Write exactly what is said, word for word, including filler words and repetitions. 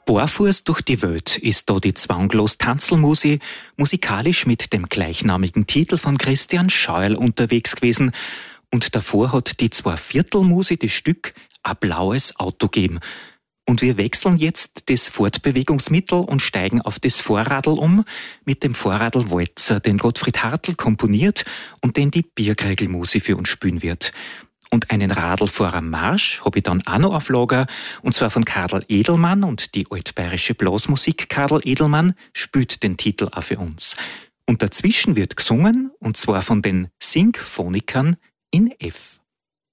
Barfuß durch die Welt ist da die Zwanglos Tanzelmusi musikalisch mit dem gleichnamigen Titel von Christian Scheuerl unterwegs gewesen. Und davor hat die Zweiviertelmusi das Stück Ein blaues Auto gegeben. Und wir wechseln jetzt das Fortbewegungsmittel und steigen auf das Vorradl um mit dem Vorradl-Walzer, den Gottfried Hartl komponiert und den die Bierkrägelmusi für uns spielen wird. Und einen Radlfahrer Marsch habe ich dann auch noch auf Lager, und zwar von Karl Edelmann, und die altbayerische Blasmusik Karl Edelmann spielt den Titel auch für uns. Und dazwischen wird gesungen, und zwar von den Sinfonikern in F.